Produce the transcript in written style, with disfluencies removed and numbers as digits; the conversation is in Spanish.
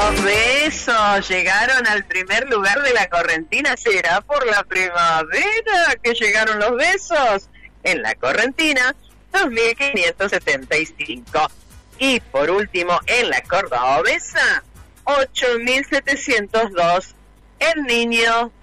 Los besos llegaron al primer lugar de la Correntina. ¿Será por la primavera que llegaron los besos? En la Correntina, 2.575. Y por último, en la Cordobesa, 8.702. El niño